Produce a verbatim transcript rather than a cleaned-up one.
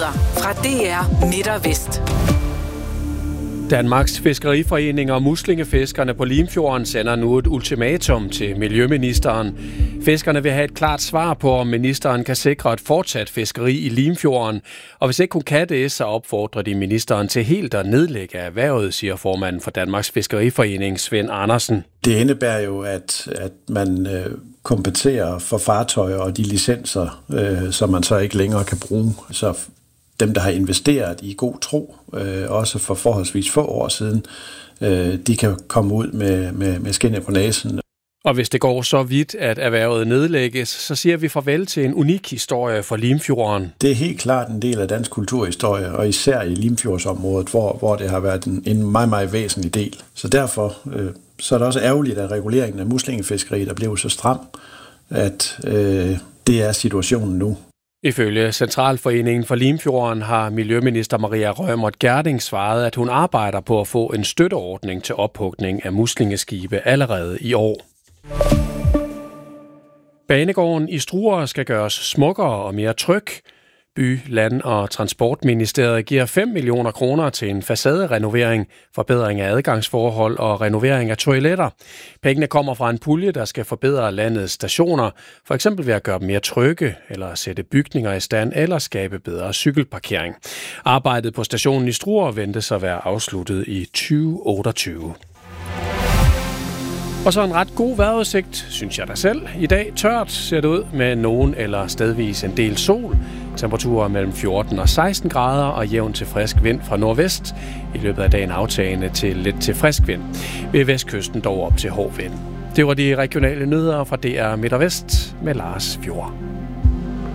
Nyheder fra D R Midt og Vest. Danmarks Fiskeriforening og muslingefiskerne på Limfjorden sender nu et ultimatum til miljøministeren. Fiskerne vil have et klart svar på, om ministeren kan sikre et fortsat fiskeri i Limfjorden. Og hvis ikke hun kan det, så opfordrer de ministeren til helt at nedlægge erhvervet, siger formanden for Danmarks Fiskeriforening, Svend Andersen. Det indebærer jo, at, at man øh, kompenserer for fartøjer og de licenser, øh, som man så ikke længere kan bruge. Så dem, der har investeret i god tro, øh, også for forholdsvis få år siden, øh, de kan komme ud med, med, med skinnet på næsen. Og hvis det går så vidt, at erhvervet nedlægges, så siger vi farvel til en unik historie for Limfjorden. Det er helt klart en del af dansk kulturhistorie, og især i Limfjordsområdet, hvor, hvor det har været en, en meget, meget væsentlig del. Så derfor øh, så er det også ærgerligt, at reguleringen af muslingefiskeriet er blevet så stram, at øh, det er situationen nu. Ifølge Centralforeningen for Limfjorden har miljøminister Maria Reumert Gjerding svaret, at hun arbejder på at få en støtteordning til ophugning af muslingeskibe allerede i år. Banegården i Struer skal gøres smukkere og mere tryg. By-, Land- og Transportministeriet giver fem millioner kroner til en facaderenovering, forbedring af adgangsforhold og renovering af toiletter. Pengene kommer fra en pulje, der skal forbedre landets stationer, for eksempel ved at gøre dem mere trygge, eller sætte bygninger i stand, eller skabe bedre cykelparkering. Arbejdet på stationen i Struer ventes at være afsluttet i tyve otteogtyve. Og så en ret god vejrudsigt, synes jeg da selv. I dag tørt ser det ud med nogen eller stedvis en del sol. Temperaturer mellem fjorten og seksten grader og jævn til frisk vind fra nordvest. I løbet af dagen aftagende til lidt til frisk vind. Ved vestkysten dog op til hård vind. Det var de regionale nyheder fra D R Midt og Vest med Lars Fjord.